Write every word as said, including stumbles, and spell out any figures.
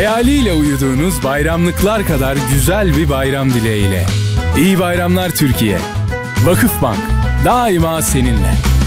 Hayaliyle uyuduğunuz bayramlıklar kadar güzel bir bayram dileğiyle. İyi bayramlar Türkiye. Vakıfbank daima seninle.